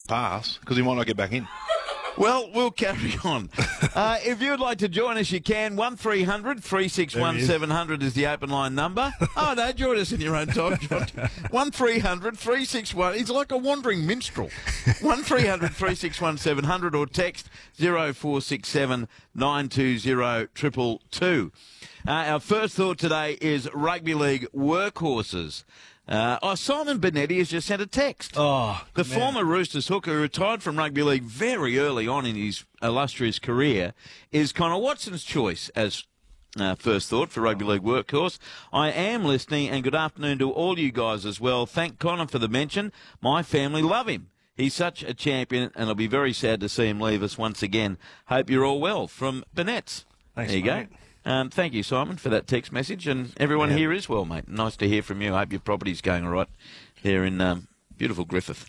pass because he might not get back in. Well, we'll carry on. If you'd like to join us, you can. 1300 361 700 is the open line number. Oh, no, join us in your own time, John. 1300 361. He's like a wandering minstrel. 1300 361 700 or text 0467 920 222. Our first thought today is rugby league workhorses. Simon Benetti has just sent a text. The former Roosters hooker who retired from rugby league very early on in his illustrious career is Connor Watson's choice as first thought for rugby league workhorse. I am listening, and good afternoon to all you guys as well. Thank Connor for the mention. My family love him. He's such a champion, and I'll be very sad to see him leave us once again. Hope you're all well. From Bennett's. Thanks, there you mate. go. Thank you, Simon, for that text message, and everyone here is well, mate. Nice to hear from you. I hope your property's going all right there in beautiful Griffith.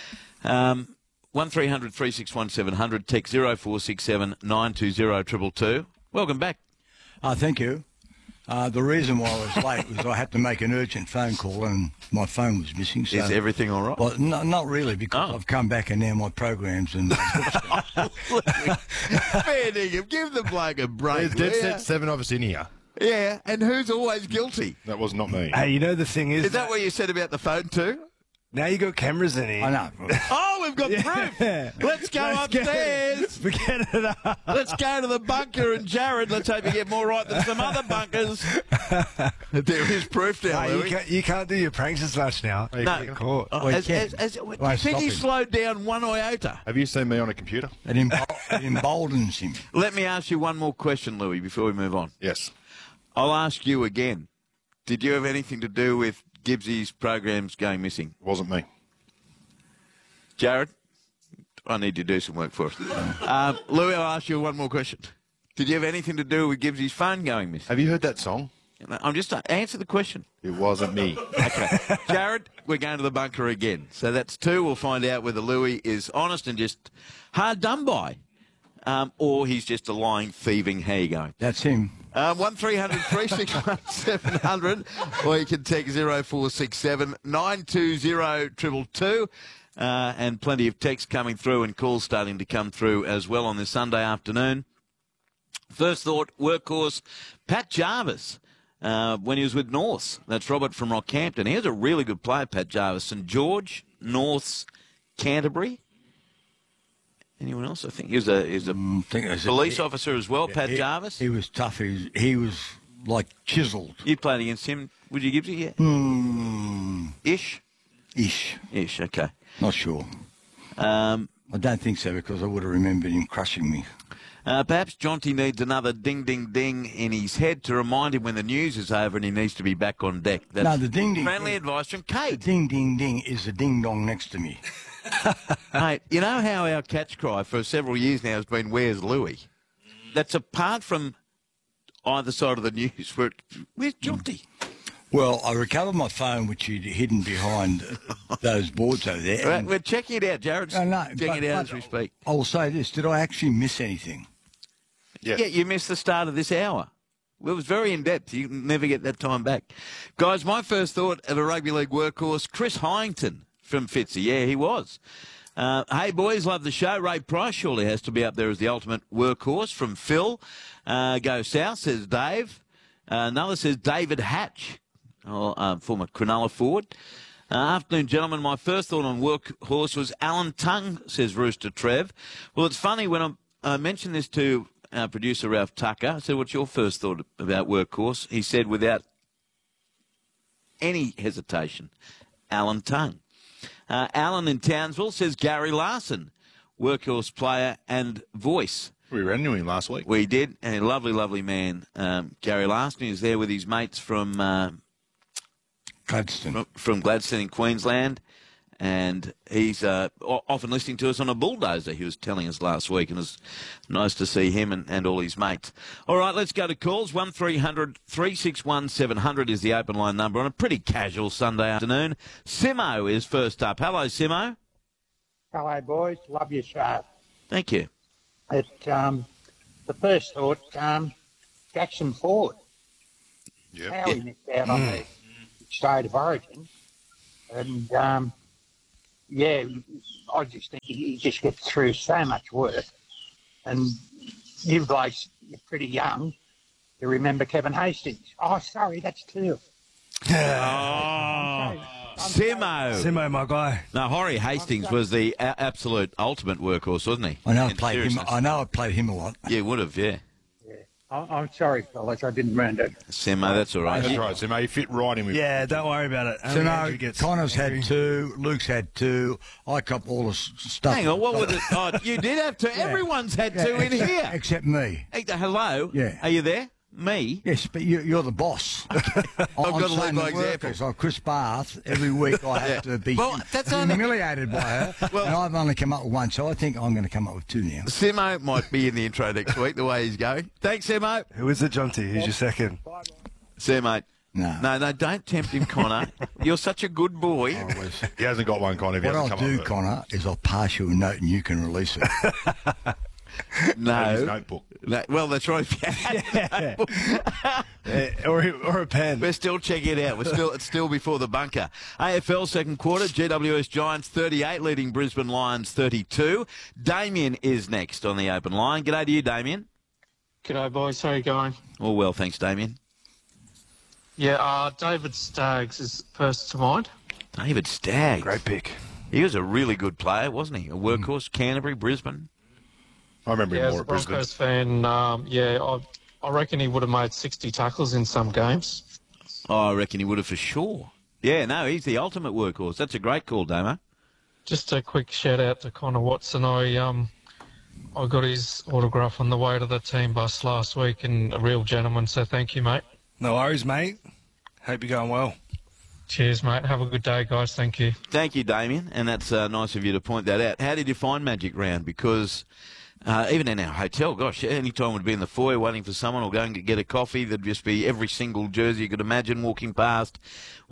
1300 361 700, text 0467 920 222. Welcome back. Thank you. The reason why I was late was I had to make an urgent phone call and my phone was missing. So, is everything all right? Well, not really, because I've come back and now my programs and... Fair dinkum, give the bloke a break. There's dead set 7 of us in here. Yeah, and who's always guilty? That was not me. Hey, you know the thing is... Is that what you said about the phone too? Now you got cameras in here. I know. Oh, we've got proof. Let's go upstairs. Forget it. Let's go to the bunker and Jared. Let's hope you get more right than some other bunkers. There is proof now, No, Louis. you can't do your pranks as much now. No. You get caught. Do you think he slowed down one iota? Have you seen me on a computer? It emboldens him. Let me ask you one more question, Louis, before we move on. Yes. I'll ask you again. Did you have anything to do with Gibbsy's programs going missing? Wasn't me. Jared, I need you to do some work for us. Louis, I'll ask you one more question. Did you have anything to do with Gibbsy's phone going missing? Have you heard that song? I'm just answer the question. It wasn't me. Okay. Jared, we're going to the bunker again. So that's 2. We'll find out whether Louis is honest and just hard done by, or he's just a lying, thieving. How you going? That's him. 1300 361 700, or you can text 0467 920 222. And plenty of texts coming through and calls starting to come through as well on this Sunday afternoon. First thought, workhorse, Pat Jarvis, when he was with Norths. That's Robert from Rockhampton. He was a really good player, Pat Jarvis. St George, Norths, Canterbury. Anyone else? I think he was a police officer as well, Pat Jarvis. He was tough. He was like chiselled. You played against him, would you, Gibbsy? Yeah. Ish? Ish, okay. Not sure. I don't think so, because I would have remembered him crushing me. Perhaps Jonty needs another ding, ding, ding in his head to remind him when the news is over and he needs to be back on deck. That's the ding, ding. Friendly advice from Kate. The ding, ding, ding is the ding dong next to me. Mate, you know how our catch cry for several years now has been, "Where's Louis?" That's apart from either side of the news. Where's Jonty? Well, I recovered my phone, which he'd hidden behind those boards over there. Right, we're checking it out, Jared. Checking it out as we speak. I will say this. Did I actually miss anything? Yes. Yeah, you missed the start of this hour. It was very in-depth. You can never get that time back. Guys, my first thought of a rugby league workhorse, Chris Hyington from Fitzy. Yeah, he was. Hey, boys, love the show. Ray Price surely has to be up there as the ultimate workhorse. From Phil, go south, says Dave. Another says David Hatch, former Cronulla forward. Afternoon, gentlemen. My first thought on workhorse was Alan Tongue, says Rooster Trev. Well, it's funny, when I mentioned this to our producer, Ralph Tucker, I said, what's your first thought about workhorse? He said, without any hesitation, Alan Tongue. Alan in Townsville says Gary Larson, workhorse player and voice. We ran into him last week. We did, and a lovely, lovely man, Gary Larson. He was there with his mates from Gladstone. From Gladstone in Queensland, and he's often listening to us on a bulldozer, he was telling us last week, and it was nice to see him and all his mates. All right, let's go to calls. 1300 361 700 is the open line number on a pretty casual Sunday afternoon. Simo is first up. Hello, Simo. Hello, boys. Love your show. Thank you. The first thought, Jackson Ford. Yep. How he missed out on the state of origin. And yeah, I just think he just gets through so much work. And you guys, you're pretty young. You remember Kevin Hastings? Oh, sorry, that's two. Oh, Simo. Simo, my guy. No, Horry Hastings was the absolute ultimate workhorse, wasn't he? I know I In played him. seriousness. I know I played him a lot. Yeah, would have, yeah. I'm sorry, fellas, I didn't mean to. Simo, that's all right. That's right. So, mate, you fit right in with. Yeah, don't worry about it. So Only no, Andrew gets Connor's angry. had two. Luke's had two. I cop all the stuff. Hang on, what was it? Oh, you did have two. Everyone's had two in except, here. except me. Hey, hello? Yeah. Are you there? Me? Yes, but you're the boss. I've got to lead by example. So Chris Bath, every week I have to be Well, that's only- humiliated by her, Well- and I've only come up with one, so I think I'm going to come up with two now. Simo might be in the intro next week, the way he's going. Thanks, Simo. Who is it, Jonty? Who's your second? See you, mate. No. No, don't tempt him, Connor. You're such a good boy. He hasn't got one, Connor. If he What hasn't I'll come do, up with Connor, is I'll pass you a note and you can release it. His No. notebook. No, well, that's right. Or a pen. We're still checking it out. It's still before the bunker. AFL second quarter. GWS Giants 38, leading Brisbane Lions 32. Damien is next on the open line. G'day to you, Damien. G'day, boys. How you going? All well, thanks, Damien. Yeah, David Staggs is first to mind. David Staggs. Great pick. He was a really good player, wasn't he? A workhorse, Canterbury, Brisbane. I remember Yeah, him as more a at Brisbane. Broncos fan, I reckon he would have made 60 tackles in some games. Oh, I reckon he would have for sure. Yeah, no, he's the ultimate workhorse. That's a great call, Damo. Just a quick shout out to Connor Watson. I got his autograph on the way to the team bus last week, and a real gentleman. So thank you, mate. No worries, mate. Hope you're going well. Cheers, mate. Have a good day, guys. Thank you. Thank you, Damien, and that's nice of you to point that out. How did you find Magic Round? Because even in our hotel, gosh, any time we'd be in the foyer waiting for someone or going to get a coffee, there'd just be every single jersey you could imagine walking past.